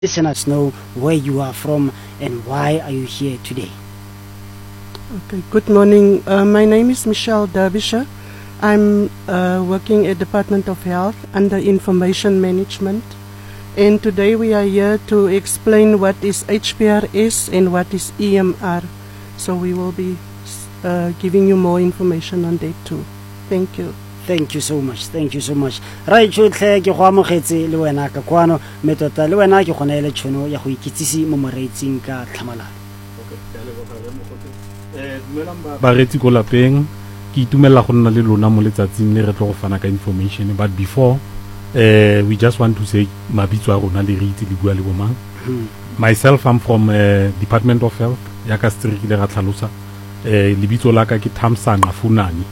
listeners know where you are from and why are you here today. Okay, good morning. My name is Michelle Derbyshire. I'm working at Department of Health under Information Management. And today we are here to explain what is HPRS and what is EMR. So we will be giving you more information on that too. Thank you. Thank you so much. Thank you so much. Right, chotlhe ke go amogetse le wena ka kwano metota le wena ke gona ile tšhono ya go ikitsisi mo moreetsing ka tlhamalalo. Baretsi go lapeng ke itumela go nna le lona mo letsatsing le re tlo go fana ka information, but before we just want to say mabitso a rona le re itse le bua le bomang. Myself, I'm from Department of Health ya ka Street le ga tlhalosa lebitso la ka ke Thamsanqa Funani.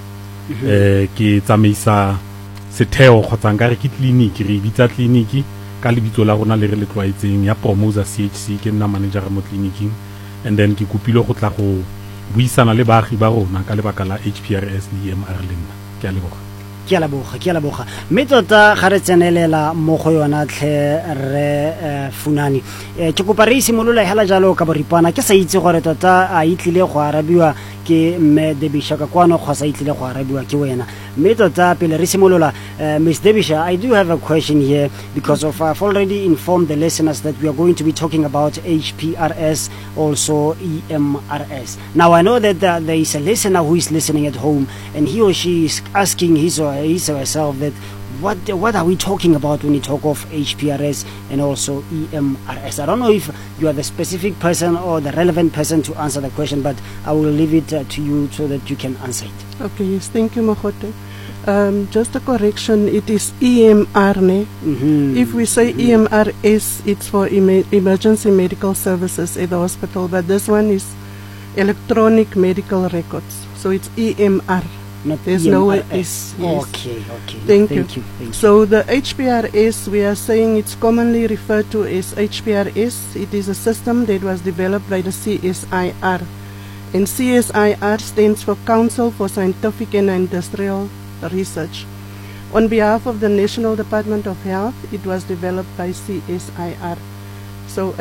Ke tsamaisa setheo kgotsa nka re ke clinic re bitsa clinic ka lebitso la rona le re le tlwaetseng ya Promosa CHC ke nna manager mo clinicing, and then ke kopile go tla go buisana le baagi ba rona ka lebaka la HPRS le EMR le nna ke a leboga. Ke a leboga mme tota ga re tsenelela mo go yona tlhe re Funani ke kopa re simolola hela jalo ka boripana ke sa itse gore tota a itlile go arabiwa ke mme Derbyshire ka kwano kgosa itlile go arabiwa ke wena mme tota pele re simolola Miss Derbyshire, I do have a question here because I've already informed the listeners that we are going to be talking about HPRS, also EMRS. Now I know that there is a listener who is listening at home and he or she is asking his or herself that what are we talking about when we talk of HPRS and also EMRS? I don't know if you are the specific person or the relevant person to answer the question, but I will leave it to you so that you can answer it. Okay, yes, thank you, Mogote. Just a correction, it is EMR, ne? If we say EMRS, it's for emergency medical services at the hospital, but this one is electronic medical records, so it's EMR. There's no S. Yes. Okay. Thank you. So the HPRS, we are saying it's commonly referred to as HPRS. It is a system that was developed by the CSIR. And CSIR stands for Council for Scientific and Industrial Research. On behalf of the National Department of Health, it was developed by CSIR. So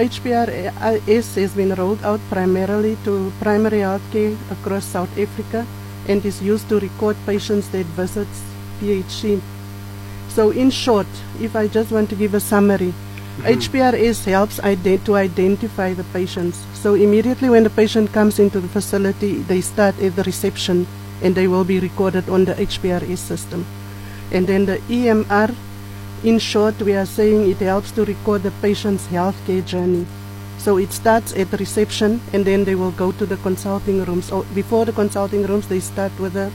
HPRS has been rolled out primarily to primary health care across South Africa and is used to record patients that visit PHC. So in short, if I just want to give a summary, HPRS helps to identify the patients. So immediately when the patient comes into the facility, they start at the reception and they will be recorded on the HPRS system. And then the EMR, in short, we are saying it helps to record the patient's healthcare journey. So it starts at the reception and then they will go to the consulting rooms. Before the consulting rooms, they start with the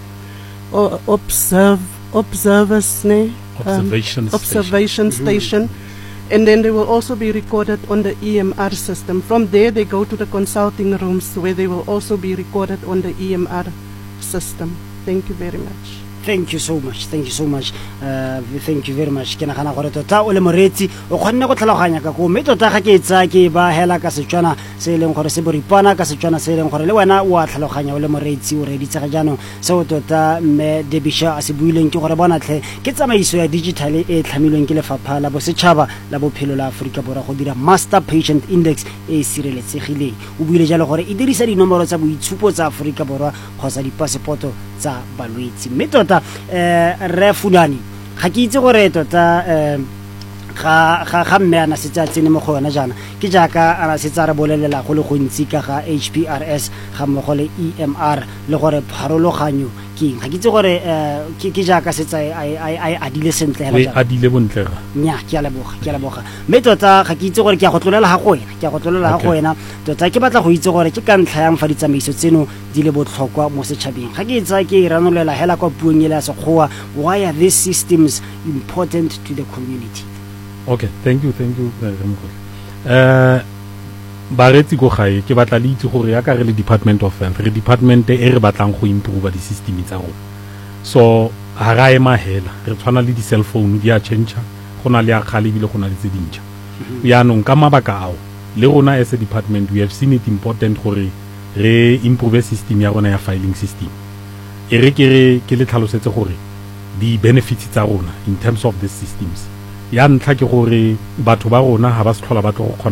observation station. And then they will also be recorded on the EMR system. From there, they go to the consulting rooms where they will also be recorded on the EMR system. Thank you very much. Thank you so much. Thank you so much. Thank you very much. Ke nagana gore tota o le moretsi o kgonne go tlhaloganya ka go mme tota ga ke etsa ke ba hela ka Setswana se leng gore se boripana ka Setswana se leng gore le wena o a tlhaloganya o le moretsi o reditse ga jaanong se o tota mme Derbyshire a se buileng ke gore bona tlhe ke tsamaiso ya digital e tlhamilweng ke lefapha la bosetšhaba la bophelo la Aforika Borwa go dira master patient index e sireletsegileng. O buile jalo gore e dirisa dinomoro tsa boitshupo tsa Aforika Borwa kgotsa dipasepoto tsa balwetsi mme tota re Funani ga ke itse gore tota ga mme ana se tsa tsene mo go yona jana ke jaaka ana se tsa re bolelela go le gontsi ka ga HPRS ga mo go le EMR le gore pharologanyo ke ga ke itse gore ke jaaka se tsa ai adile sentle hela jana adile bontle ga nya ke a leboga mme tota ga ke itse gore ke a go tlolela ga go wena tota ke batla go itse gore ke ka ntlha yang fa ditsamaiso tseno di le botlhokwa mo setšhabeng ga ke itse ke ranolela hela kwa puong ile ya Sekgowa, why are these systems important to the community? Okay, thank you baretsi go gae ke batla le itse gore ya ka re le Department of Health re department e re batlang go improve di system tsa rona, so ha ga ema hela re tshwana le di cell phone di a change go na le a khale bile go na le tse dintšha yaanong ka mabaka ao le rona as a department we have seen it important gore re improve system ya rona ya filing system ke le tlhalosetse gore di benefits tsa rona in terms of the systems ya ntlha ke gore batho ba rona ha ba se tlhola ba tlo go kgona